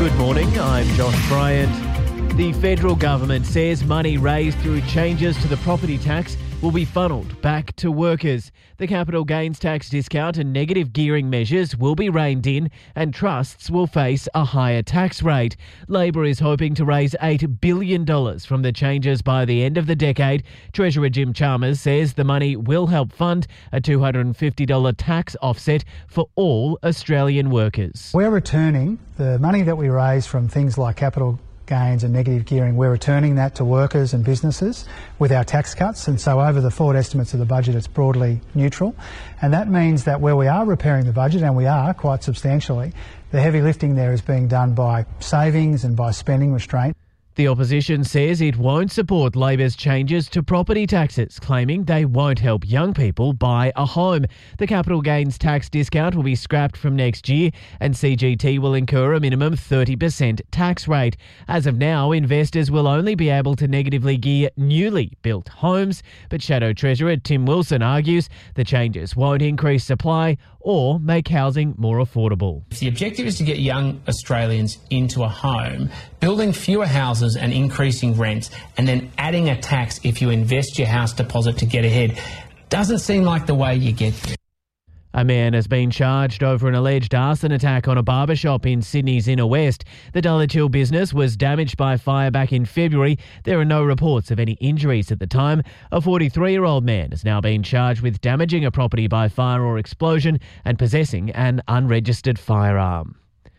Good morning, I'm Josh Bryant. The federal government says money raised through changes to the property tax will be funneled back to workers. The capital gains tax discount and negative gearing measures will be reined in and trusts will face a higher tax rate. Labor is hoping to raise $8 billion from the changes by the end of the decade. Treasurer Jim Chalmers says the money will help fund a $250 tax offset for all Australian workers. We're returning the money that we raise from things like capital gains and negative gearing. We're returning that to workers and businesses with our tax cuts, and so over the forward estimates of the budget it's broadly neutral, and that means that where we are repairing the budget, and we are quite substantially, the heavy lifting there is being done by savings and by spending restraint. The opposition says it won't support Labor's changes to property taxes, claiming they won't help young people buy a home. The capital gains tax discount will be scrapped from next year and CGT will incur a minimum 30% tax rate. As of now, investors will only be able to negatively gear newly built homes, but Shadow Treasurer Tim Wilson argues the changes won't increase supply or make housing more affordable. If the objective is to get young Australians into a home, building fewer houses and increasing rents and then adding a tax if you invest your house deposit to get ahead doesn't seem like the way you get there. A man has been charged over an alleged arson attack on a barbershop in Sydney's inner west. The Dulwich Hill business was damaged by fire back in February. There are no reports of any injuries at the time. A 43-year-old man has now been charged with damaging a property by fire or explosion and possessing an unregistered firearm.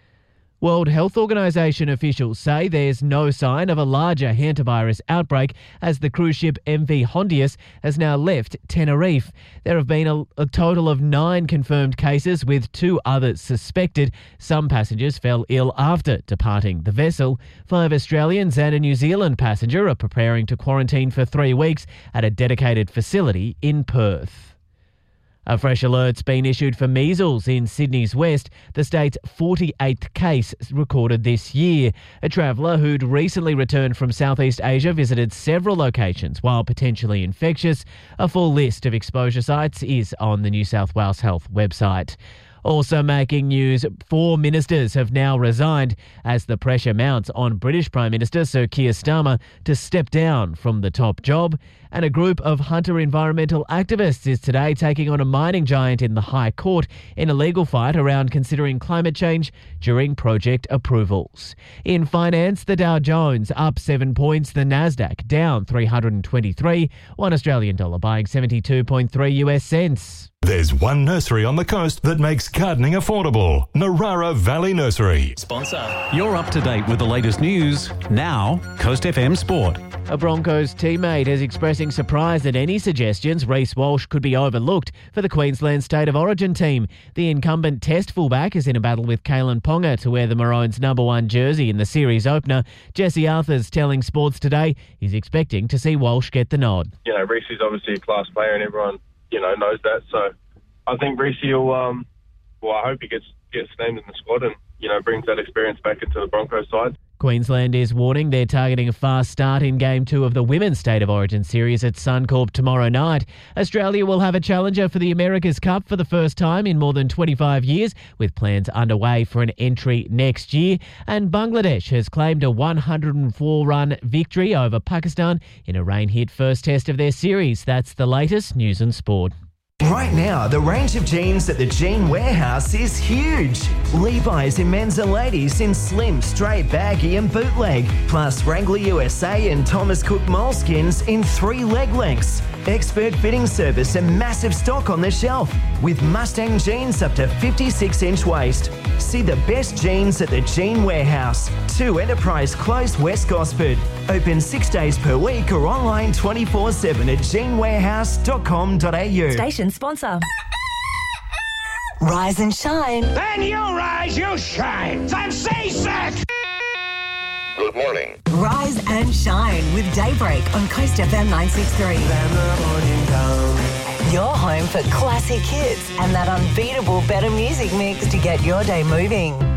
World Health Organization officials say there's no sign of a larger hantavirus outbreak as the cruise ship MV Hondius has now left Tenerife. There have been a total of 9 confirmed cases with 2 others suspected. Some passengers fell ill after departing the vessel. 5 Australians and a New Zealand passenger are preparing to quarantine for 3 weeks at a dedicated facility in Perth. A fresh alert's been issued for measles in Sydney's west, the state's 48th case recorded this year. A traveller who'd recently returned from Southeast Asia visited several locations while potentially infectious. A full list of exposure sites is on the New South Wales Health website. Also making news, 4 ministers have now resigned as the pressure mounts on British Prime Minister Sir Keir Starmer to step down from the top job. And a group of Hunter environmental activists is today taking on a mining giant in the High Court in a legal fight around considering climate change during project approvals. In finance, the Dow Jones up 7 points, the Nasdaq down 323, $1 Australian dollar buying 72.3 US cents. There's one nursery on the coast that makes gardening affordable. Narara Valley Nursery. Sponsor. You're up to date with the latest news. Now, Coast FM Sport. A Broncos teammate is expressing surprise at any suggestions Reece Walsh could be overlooked for the Queensland State of Origin team. The incumbent Test fullback is in a battle with Kalen Ponga to wear the Maroons' #1 jersey in the series opener. Jesse Arthur's telling Sports Today he's expecting to see Walsh get the nod. You know, Reece is obviously a class player and everyone, knows that. So I think Reece will, I hope he gets named in the squad and, brings that experience back into the Broncos side. Queensland is warning they're targeting a fast start in Game 2 of the Women's State of Origin series at Suncorp tomorrow night. Australia will have a challenger for the America's Cup for the first time in more than 25 years, with plans underway for an entry next year. And Bangladesh has claimed a 104-run victory over Pakistan in a rain-hit first test of their series. That's the latest news and sport. Right now, the range of jeans at the Jean Warehouse is huge. Levi's in men's and ladies in slim, straight, baggy and bootleg. Plus Wrangler USA and Thomas Cook moleskins in 3 leg lengths. Expert fitting service and massive stock on the shelf. With Mustang jeans up to 56-inch waist. See the best jeans at the Jean Warehouse. 2 Enterprise Close, West Gosford. Open 6 days per week or online 24/7 at jeanwarehouse.com.au. Station sponsor. Rise and shine. Then you rise, you shine. I'm seasick. Good morning. Rise and shine with Daybreak on Coast FM 963. Your home for classic hits and that unbeatable better music mix to get your day moving.